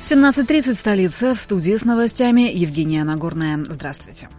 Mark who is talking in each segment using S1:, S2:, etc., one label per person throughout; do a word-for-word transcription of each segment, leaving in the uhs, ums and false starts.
S1: семнадцать тридцать, столица. В студии с новостями Евгения Нагорная. Здравствуйте.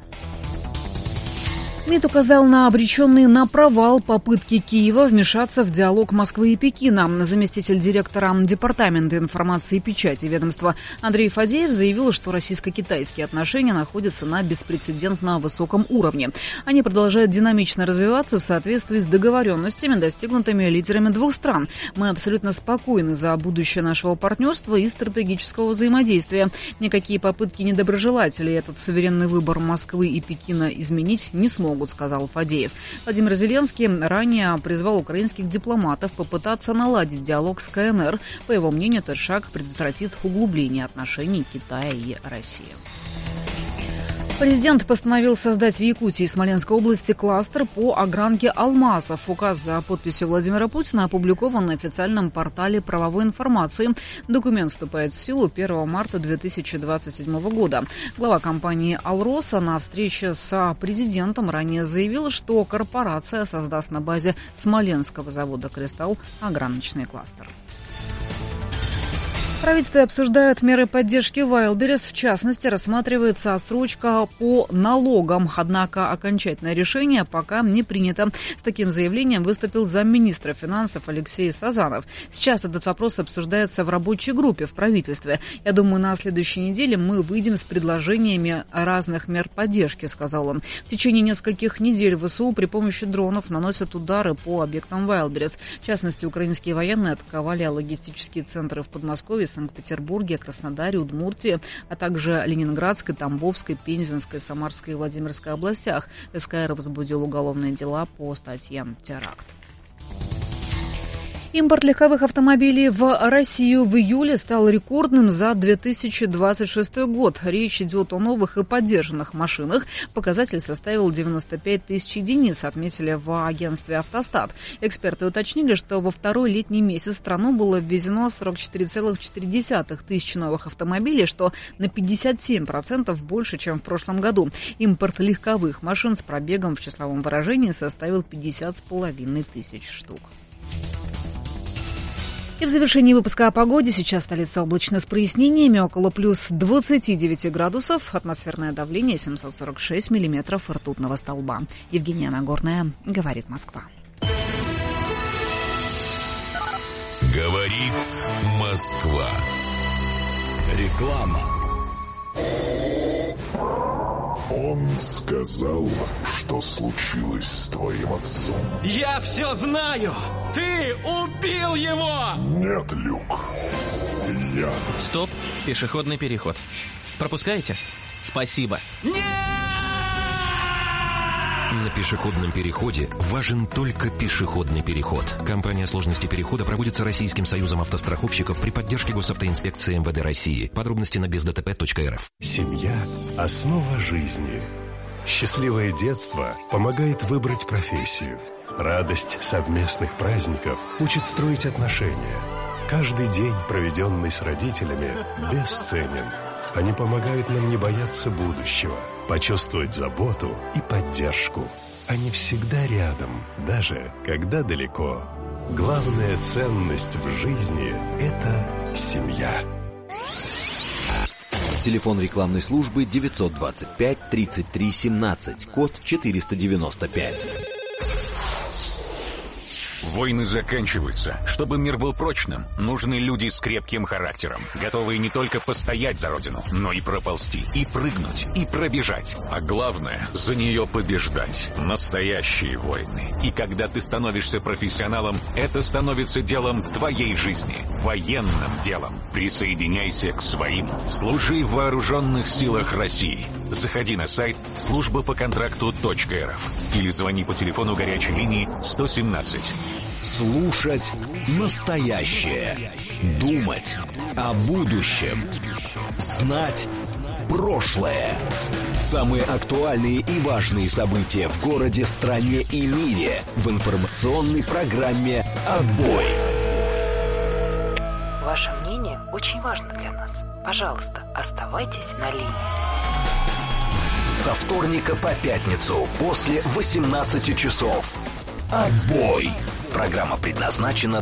S1: МИД указал на обреченные на провал попытки Киева вмешаться в диалог Москвы и Пекина. Заместитель директора Департамента информации и печати ведомства Андрей Фадеев заявил, что российско-китайские отношения находятся на беспрецедентно высоком уровне. Они продолжают динамично развиваться в соответствии с договоренностями, достигнутыми лидерами двух стран. Мы абсолютно спокойны за будущее нашего партнерства и стратегического взаимодействия. Никакие попытки недоброжелателей этот суверенный выбор Москвы и Пекина изменить не смогут, сказал Фадеев. Владимир Зеленский ранее призвал украинских дипломатов попытаться наладить диалог с КНР. По его мнению, этот шаг предотвратит углубление отношений Китая и России. Президент постановил создать в Якутии и Смоленской области кластер по огранке алмазов. Указ за подписью Владимира Путина опубликован на официальном портале правовой информации. Документ вступает в силу первого марта две тысячи двадцать седьмого года. Глава компании «Алроса» на встрече с президентом ранее заявил, что корпорация создаст на базе Смоленского завода «Кристалл» ограночный кластер. Правительство обсуждает меры поддержки Wildberries, в частности, рассматривается отсрочка по налогам. Однако окончательное решение пока не принято. С таким заявлением выступил замминистра финансов Алексей Сазанов. Сейчас этот вопрос обсуждается в рабочей группе в правительстве. Я думаю, на следующей неделе мы выйдем с предложениями разных мер поддержки, сказал он. В течение нескольких недель ВСУ при помощи дронов наносят удары по объектам Wildberries. В частности, украинские военные атаковали логистические центры в Подмосковье, Санкт-Петербурге, Краснодаре, Удмуртии, а также Ленинградской, Тамбовской, Пензенской, Самарской и Владимирской областях. СКР возбудил уголовные дела по статье «Теракт». Импорт легковых автомобилей в Россию в июле стал рекордным за две тысячи двадцать шестой год. Речь идет о новых и поддержанных машинах. Показатель составил девяносто пять тысяч единиц, отметили в агентстве «Автостат». Эксперты уточнили, что во второй летний месяц в страну было ввезено сорок четыре целых четыре десятых тысячи новых автомобилей, что на пятьдесят семь процентов больше, чем в прошлом году. Импорт легковых машин с пробегом в числовом выражении составил пятьдесят с половиной тысяч штук. И в завершении выпуска о погоде. Сейчас столица облачно с прояснениями, около плюс двадцати девяти градусов. Атмосферное давление семьсот сорок шесть миллиметров ртутного столба. Евгения Нагорная, говорит Москва.
S2: Говорит Москва. Реклама.
S3: Он сказал, что случилось с твоим отцом.
S4: Я все знаю! Ты убил его!
S3: Нет, Люк. Я...
S4: Стоп, пешеходный переход. Пропускаете? Спасибо. Нет!
S5: На пешеходном переходе важен только пешеходный переход. Кампания «Сложности перехода» проводится Российским союзом автостраховщиков при поддержке Госавтоинспекции эм вэ дэ России. Подробности на без дэ тэ пэ точка эр эф.
S6: Семья – основа жизни. Счастливое детство помогает выбрать профессию. Радость совместных праздников учит строить отношения. Каждый день, проведенный с родителями, бесценен. Они помогают нам не бояться будущего, почувствовать заботу и поддержку. Они всегда рядом, даже когда далеко. Главная ценность в жизни – это семья.
S7: Телефон рекламной службы девятьсот двадцать пять тридцать три семнадцать, код четыреста девяносто пять.
S2: Войны заканчиваются. Чтобы мир был прочным, нужны люди с крепким характером, готовые не только постоять за родину, но и проползти, и прыгнуть, и пробежать. А главное, за нее побеждать. Настоящие войны. И когда ты становишься профессионалом, это становится делом твоей жизни. Военным делом. Присоединяйся к своим. Служи в вооруженных силах России. Заходи на сайт служба по контракту точка эр эф или звони по телефону горячей линии сто семнадцать.
S7: Слушать настоящее. Думать о будущем. Знать прошлое. Самые актуальные и важные события в городе, стране и мире в информационной программе «Отбой».
S8: Ваше мнение очень важно для нас. Пожалуйста, оставайтесь на линии.
S7: Со вторника по пятницу после восемнадцати часов. «Отбой». Программа предназначена